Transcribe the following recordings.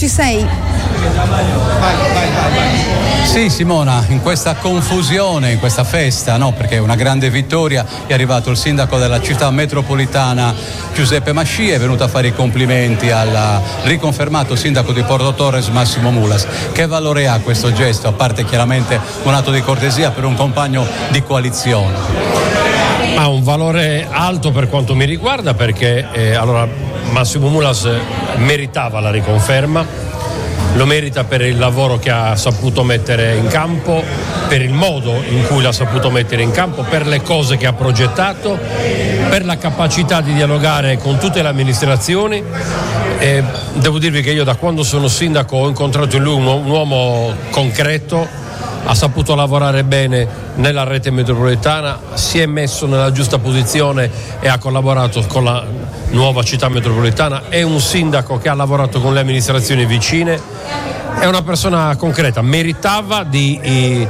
ci sei? Sì, Simona, in questa confusione, in questa festa, no, perché è una grande vittoria, è arrivato il sindaco della città metropolitana Giuseppe Mascia, è venuto a fare i complimenti al riconfermato sindaco di Porto Torres Massimo Mulas. Che valore ha questo gesto, a parte chiaramente un atto di cortesia per un compagno di coalizione? Ha un valore alto per quanto mi riguarda, perché allora Massimo Mulas meritava la riconferma. Lo merita per il lavoro che ha saputo mettere in campo, per il modo in cui l'ha saputo mettere in campo, per le cose che ha progettato, per la capacità di dialogare con tutte le amministrazioni. Devo dirvi che io da quando sono sindaco ho incontrato in lui un uomo concreto, ha saputo lavorare bene nella rete metropolitana, si è messo nella giusta posizione e ha collaborato con la nuova città metropolitana. È un sindaco che ha lavorato con le amministrazioni vicine, è una persona concreta, meritava di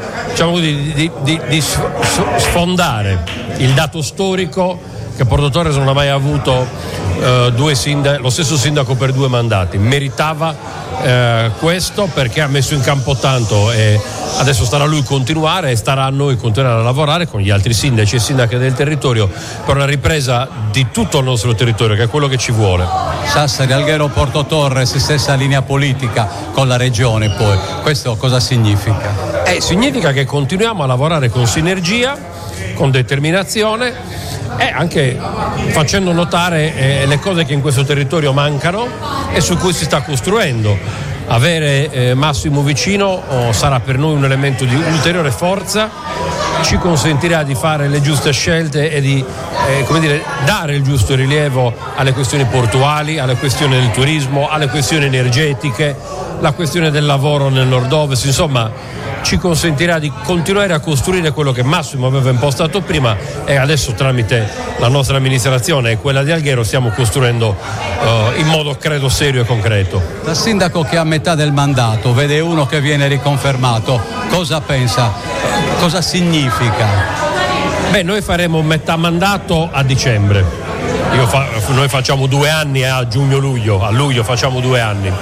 sfondare il dato storico che Porto Torres non ha mai avuto lo stesso sindaco per 2 mandati. Meritava questo, perché ha messo in campo tanto, e adesso starà a lui continuare, e starà a noi continuare a lavorare con gli altri sindaci e sindache del territorio per una ripresa di tutto il nostro territorio, che è quello che ci vuole. Sassari, Alghero, Porto Torres, stessa linea politica con la regione, poi questo cosa significa? Significa che continuiamo a lavorare con sinergia, con determinazione, e anche facendo notare le cose che in questo territorio mancano e su cui si sta costruendo. Avere Massimo vicino sarà per noi un elemento di ulteriore forza, ci consentirà di fare le giuste scelte e di dare il giusto rilievo alle questioni portuali, alle questioni del turismo, alle questioni energetiche, la questione del lavoro nel nord-ovest. Insomma, ci consentirà di continuare a costruire quello che Massimo aveva impostato prima, e adesso tramite la nostra amministrazione e quella di Alghero stiamo costruendo in modo credo serio e concreto. Da sindaco che a metà del mandato vede uno che viene riconfermato, cosa pensa? Cosa significa? Noi faremo metà mandato a dicembre. Noi facciamo 2 anni a giugno-luglio, a luglio facciamo 2 anni.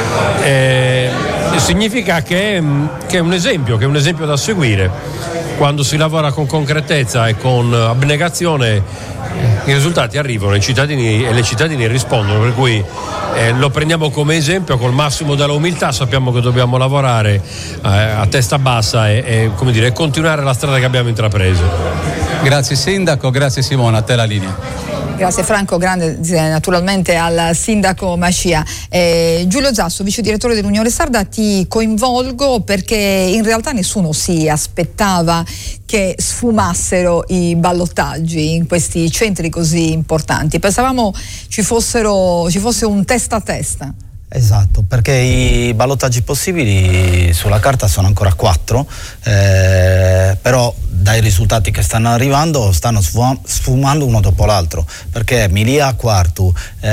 Significa che è un esempio da seguire. Quando si lavora con concretezza e con abnegazione, i risultati arrivano, i cittadini e le cittadine rispondono, per cui lo prendiamo come esempio col massimo della umiltà. Sappiamo che dobbiamo lavorare a testa bassa e continuare la strada che abbiamo intrapreso. Grazie sindaco, grazie Simona, a te la linea. Grazie Franco, grande naturalmente al sindaco Mascia. Giulio Zasso, vice direttore dell'Unione Sarda, ti coinvolgo perché in realtà nessuno si aspettava che sfumassero i ballottaggi in questi centri così importanti. Pensavamo ci fosse un testa a testa. Esatto, perché i ballottaggi possibili sulla carta sono ancora 4, però dai risultati che stanno arrivando stanno sfumando uno dopo l'altro, perché Milia a Quartu,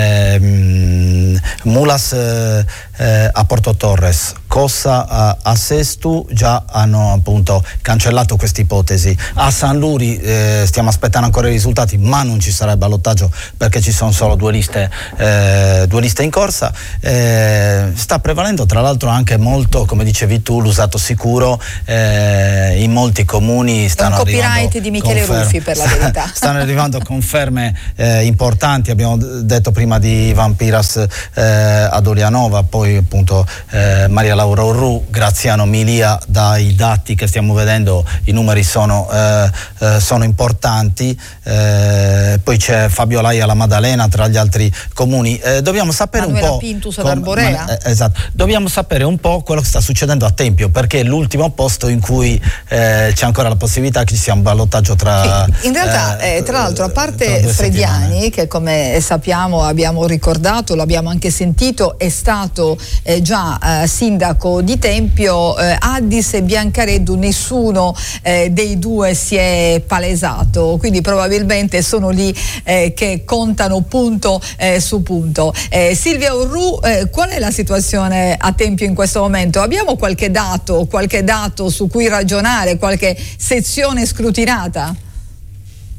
Mulas a Porto Torres, Cossa a Sestu già hanno appunto cancellato questa ipotesi. A San Luri stiamo aspettando ancora i risultati, ma non ci sarà il ballottaggio perché ci sono solo 2 liste in corsa. Sta prevalendo tra l'altro anche molto, come dicevi tu, l'usato sicuro. In molti comuni stanno arrivando copyright di Michele Ruffi, per la verità. Stanno arrivando conferme importanti. Abbiamo detto prima di Vampiras ad Olianova, poi appunto Maria Laura Orru, Graziano Milia. Dai dati che stiamo vedendo i numeri sono importanti. Poi c'è Fabio Lai alla Maddalena tra gli altri comuni. Dobbiamo sapere Manuela un po' Pintus ad Arborea. Esatto. Dobbiamo sapere un po' quello che sta succedendo a Tempio, perché è l'ultimo posto in cui c'è ancora la possibilità che ci sia un ballottaggio tra in realtà tra l'altro, a parte Frediani, che come sappiamo, abbiamo ricordato, l'abbiamo anche sentito, è stato già sindaco di Tempio, Addis e Biancareddu nessuno dei due si è palesato, quindi probabilmente sono lì che contano punto su punto. Silvia Orru, qual è la situazione a Tempio in questo momento? Abbiamo qualche dato su cui ragionare, qualche sezione scrutinata?